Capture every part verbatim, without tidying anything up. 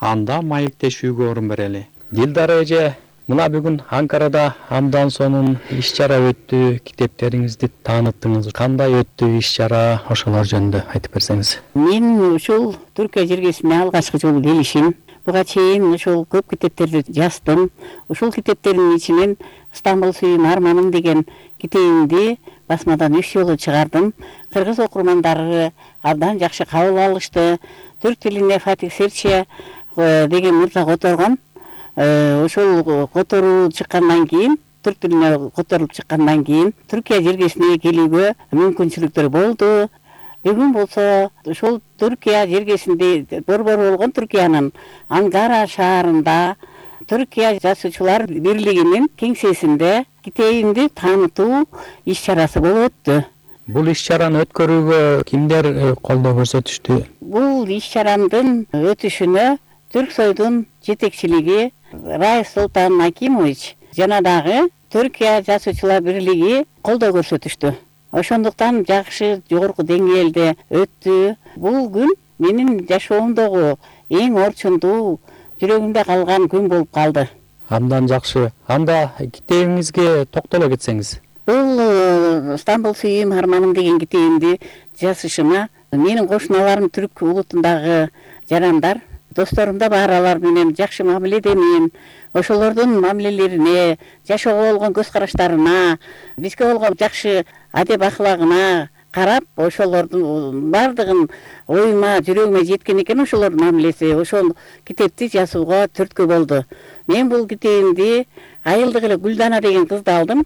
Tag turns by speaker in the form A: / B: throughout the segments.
A: анда маектешүүгө орун берели. Дилдара эже, мына бүгүн Анкарада андан сонун иш чара өттү, китептериңизди тааныттыңыз. Кандай өттү иш чара, ошолор жөнүндө айтып берсеңиз.
B: Мен ушул Түркия жергесине алгачкы жолу келишим. Буга чейин ушул көп китептерди жаздым. Ушул китептердин ичинен Стамбул сүйүүм арманым деген китебимди басмадан үч жолу чыгардым. Кыргыз окурмандары абдан жакшы кабыл алышты. Түрк тилине Фатих Серче деген мырза которгон. Ошол которуу чыккандан кийин, түрк тилине которулуп чыккандан кийин Түркия жергесине келүүгө мүмкүнчүлүктөр болду. Бүгүн болсо ошол Түркия жергесинде борбор болгон Түркиянын Анкара шаарында Түркия жазуучулар бирлигинин кеңсесинде китебимди таанытуу иш чарасы болуп өттү.
A: Бул иш чараны өткөрүүгө кимдер колдоо көрсөтүштү?
B: Бул иш чарамдын өтүшүнө Түрксойдун жетекчилиги Раис Султан Акимович жана дагы Түркия жазуучулар бирлиги колдоо көрсөтүштү. Ошондуктан жакшы жогорку деңгээлде өттү. Бул күн менин жашоомдогу эң орчундуу, жүрөгүмдө калган күн болуп калды.
A: Андан жакшы. Анда китебиңизге токтоло кетсеңиз.
B: Бул Стамбул сүйүүм арманым деген китебимди жазышыма менин кошуналарым түрк улутундагы жарандар, досторум да бар, алар менен жакшы мамиледемин. Ошолордун мамилелерине, жашоого болгон көз караштарына, бизге болгон жакшы адеп аклагына карап, ошолордун бардыгын оюма, жүрөгүмө жеткен экен ошолордун мамилеси. Ошол китепти жазууга түрткү болду. Мен бул китебимди айылдык эле Гүлдана деген кызды алдым.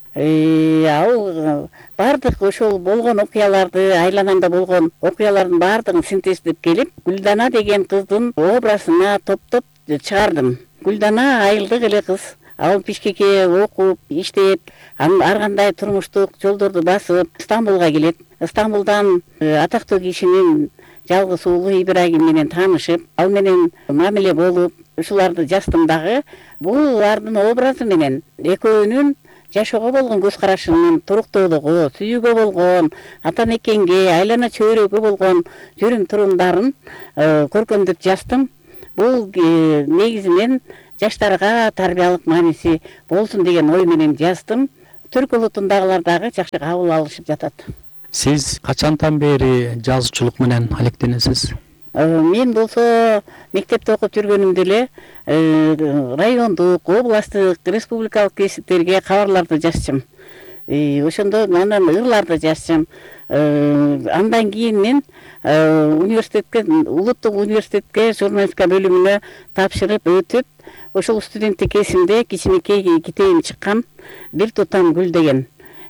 B: Ал бардык ошол болгон окуяларды, айланамда болгон окуялардын бардыгын синтездеп келип, Гүлдана деген кыздын образына топтоп чыгардым. Гүлдана айылдык эле кыз. Ал Бишкекке окуп, иштеп, ар кандай турмуштук жолдорду басып Стамбулга келет. Стамбулдан атактуу кишинин жалгыз уулу Ибрагим менен таанышып, ал менен мамиле болуп, ушуларды жаздым дагы. Булардын образы менен экөөнүн жашоого болгон көз карашынын туруктуулугу, сүйүүгө болгон, ата мекенге, айлана чөйрөгө болгон жүрүм турумдарын көркөмдөп жаздым. Бул негизинен жаштарга тарбиялык мааниси болсун деген ой менен жаздым. Түрк улутундагылар дагы жакшы кабыл алышып жатат.
A: Сиз качантан бери жазуучулук менен алектенесиз?
B: Мен болсо мектепте окуп жүргөнүмдө эле райондук, областтык, республикалык гезиттерге кабарларды жазчым. Ошондо анан ырларды жазчым. Андан кийин мен университетке, улуттук университетке журналистика бөлүмүнө тапшырып өтүп, ошол студенттик кезимде кичинекей китебим чыккан, Бир тутам гүл деген.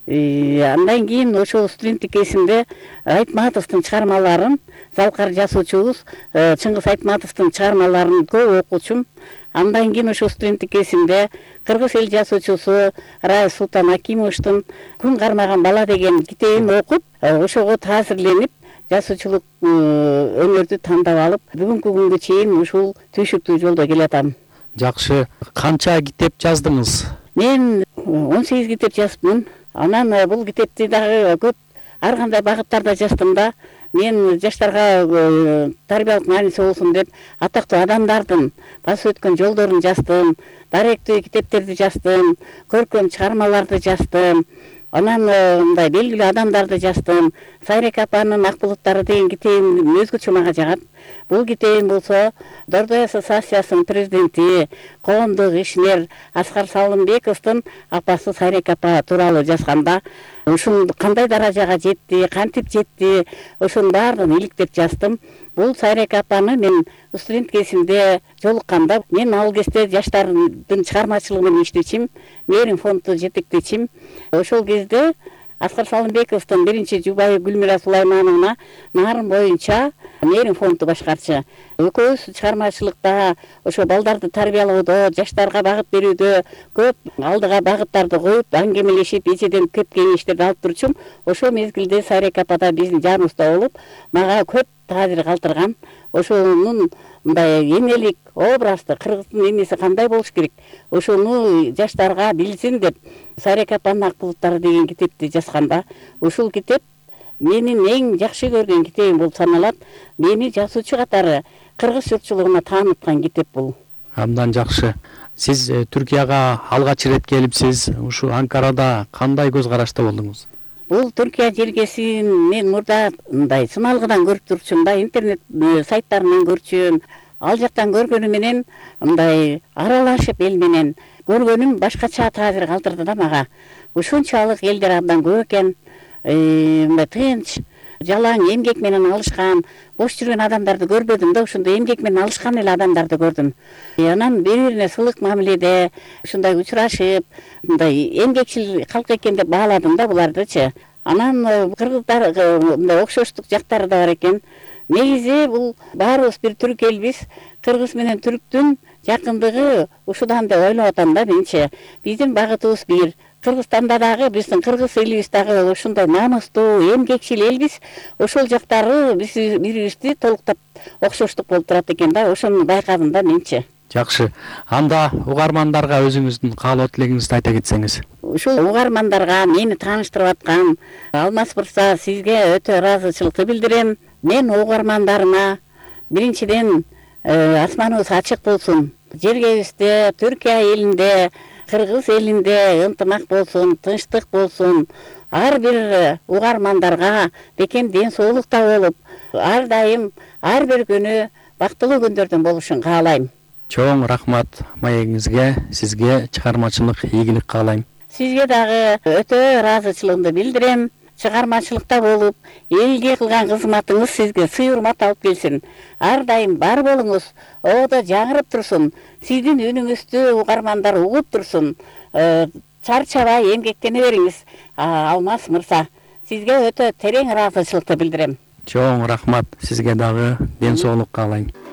B: Андан кийин ошол студенттик кезимде Айтматовдун чыгармаларын, залкар жазуучубуз Чыңгыз Айтматовдун чыгармаларын көп окучум. Андан кийин ошол студенттик кезимде кыргыз эл жазуучусу Раис Султан Акимовичтин Күн кармаган бала деген китебин окуп, ошого таасирленип, жазуучулук өнөрдү тандап алып, бүгүнкү күнгө чейин ушул түйшүктүү жолдо келатам.
A: Жакшы. Канча китеп жаздыңыз?
B: Мен он сегиз китеп жазыпмын. Анан бул китепти дагы көп ар кандай багыттарда жаздым да. Мен жаштарга тарбиялык мааниси болсун деп атактуу адамдардын басып өткөн жолдорун жаздым, даректүү китептерди жаздым, көркөм чыгармаларды жаздым. Анан мындай белгилүү адамдарды жаздым. Сайрек апанын Ак булуттары деген китебим өзгөчө мага жагат. Бул китебим болсо Дордой ассоциациясынын президенти, коомдук ишмер Аскар Салымбековдун апасы Сайрек апа тууралуу жазганда, ушул кандай даражага жетти, кантип жетти, ошонун баардыгын иликтеп жаздым. Бул Сайрек апаны мен студент кезимде жолукканда, мен ал кезде жаштардын чыгармачылыгы менен иштечим, Мээрим фонду жетектечим. Ошол кезде Аскар Салымбековдун биринчи жубайы Гүлмира Сулаймановна нарын боюнча Мээрим фонду башкарчы. Экөөбүз чыгармачылыкта, ошо балдарды тарбиялоодо, жаштарга багыт берүүдө көп алдыга багыттарды коюп, аңгемелешип, эчеден көп кеңештерди алып турчум. Ошол мезгилде Сайрек апа да биздин жаныбызда болуп, мага көп таасир калтырган. Ошонун мындай энелик образды, кыргыздын энеси кандай болуш керек, ошону жаштарга билсин деп Сайрек апанын Ак булуттары деген китепти жазганда, ушул китеп менин эң жакшы көргөн китебим болуп саналат. Мени жазуучу катары кыргыз журтчулугуна тааныткан китеп бул.
A: Абдан жакшы. Сиз Түркияга алгач ирет келипсиз. Ушу Анкарада кандай көз карашта болдуңуз?
B: Бул Түркия желкесин мен мурда мындай сыналгыдан көрүп турчумун да, интернет сайттарынан көрчүм. Ал жактан көргөнүм менен мындай аралашып эл менен көргөнүм башкача таасир калтырды да мага. Ушунчалык элдер абдан көп экен, мындай тынч, жалаң эмгек менен алышкан, бош жүргөн адамдарды көрбөдүм да, ушундай эмгек менен алышкан эле адамдарды көрдүм. Анан бири-бирине сылык мамиледе ушундай учурашып, мындай эмгекчил калк экен деп бааладым да булардычы. Анан кыргыздар мындай окшоштук жактары да бар экен. Негизи бул баарыбыз бир түрк элбиз. Кыргыз менен түрктүн жакындыгы ушудан деп ойлоп атам да менчи. Биздин багытыбыз бир. Кыргызстанда дагы биздин кыргыз элибиз дагы ушундай намыстуу, эмгекчил элбиз. Ошол жактары биз бири-бирибизди толуктап окшоштук болуп турат экен да. Ошону байкадым да менчи.
A: Жакшы. Анда угармандарга өзүңүздүн каалоо тилегиңизди айта кетсеңиз.
B: Ушул угармандарга мени тааныштырып аткан Алмаз мырза, сизге өтө ыраазычылыкты билдирем. Мен угармандарыма биринчиден асманыбыз ачык болсун. Жергебизде, Түркия элинде, Кыргыз элинде ынтымак болсун, тынчтык болсун. Ар бир угармандарга бекем ден соолукта болуп, ар дайым, ар бир күнү бактылуу күндөрдөн болушун каалайм.
A: Чоң рахмат маегиңизге, сизге чыгармачылык ийгилик каалайм.
B: Сизге дагы өтө ыраазычылыгымды билдирем. Чыгармачылыкта болуп, элге кылган кызматыңыз сизге сый урмат алып келсин. Ар дайым бар болуңуз, оодо жаңырып турсун. Сиздин үнүңүздү угармандар угуп турсун. Чарчабай эмгектене бериңиз, Алмаз мырза. Сизге өтө терең ыраазычылыкты билдирем.
A: Чоң рахмат, сизге дагы ден соолук каалайм.